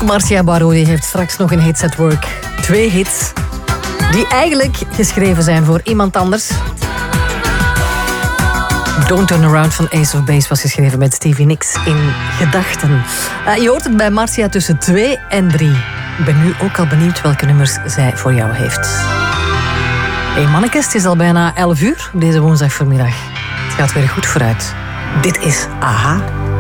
Ook Marcia Barodi heeft straks nog een Hits at Work. 2 hits die eigenlijk geschreven zijn voor iemand anders. Don't Turn Around van Ace of Base was geschreven met Stevie Nicks in gedachten. Je hoort het bij Marcia tussen 2 en 3. Ik ben nu ook al benieuwd welke nummers zij voor jou heeft. Hey mannekes, het is al bijna 11 uur op deze woensdag voormiddag. Het gaat weer goed vooruit. Dit is AHA.